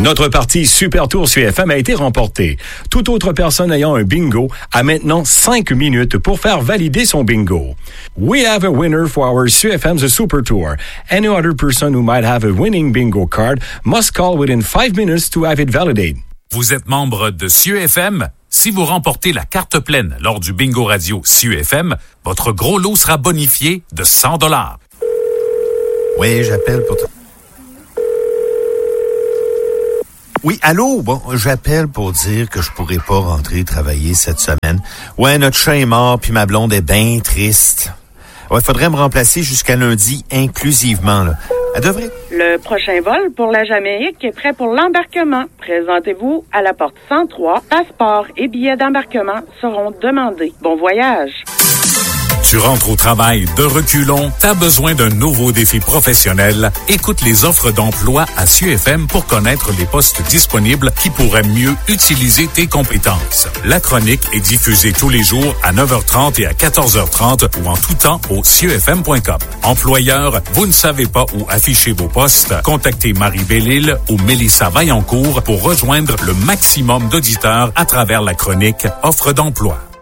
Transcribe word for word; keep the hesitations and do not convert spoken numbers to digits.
Notre partie Super Tour C F M a été remportée. Toute autre personne ayant un bingo a maintenant cinq minutes pour faire valider son bingo. We have a winner for our C F M's Super Tour. Any other person who might have a winning bingo card must call within five minutes to have it validated. Vous êtes membre de C U F M? Si vous remportez la carte pleine lors du bingo radio C U F M, votre gros lot sera bonifié de cent dollars. Oui, j'appelle pour... T- Oui, allô? Bon, j'appelle pour dire que je pourrais pas rentrer travailler cette semaine. Ouais, notre chat est mort, puis ma blonde est bien triste. Ouais, faudrait me remplacer jusqu'à lundi inclusivement, là. Elle devrait... Le prochain vol pour la Jamaïque est prêt pour l'embarquement. Présentez-vous à la porte cent trois. Passeport et billets d'embarquement seront demandés. Bon voyage! Tu rentres au travail de reculons, t'as besoin d'un nouveau défi professionnel. Écoute les offres d'emploi à C U F M pour connaître les postes disponibles qui pourraient mieux utiliser tes compétences. La chronique est diffusée tous les jours à neuf heures trente et à quatorze heures trente ou en tout temps au C U F M point com. Employeur, vous ne savez pas où afficher vos postes? Contactez Marie Bellil ou Mélissa Vaillancourt pour rejoindre le maximum d'auditeurs à travers la chronique Offre d'emploi.